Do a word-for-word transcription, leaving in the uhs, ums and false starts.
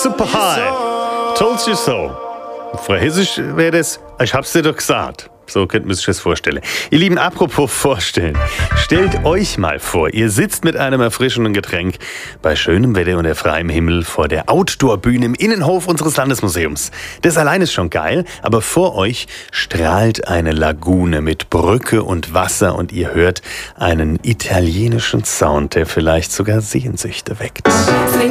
Super high. Told you so. Fränkisch wäre das, ich hab's dir doch gesagt. So könnt man sich das vorstellen. Ihr Lieben, apropos vorstellen. Stellt euch mal vor, ihr sitzt mit einem erfrischenden Getränk bei schönem Wetter unter freiem Himmel vor der Outdoor-Bühne im Innenhof unseres Landesmuseums. Das allein ist schon geil, aber vor euch strahlt eine Lagune mit Brücke und Wasser und ihr hört einen italienischen Sound, der vielleicht sogar Sehnsüchte weckt.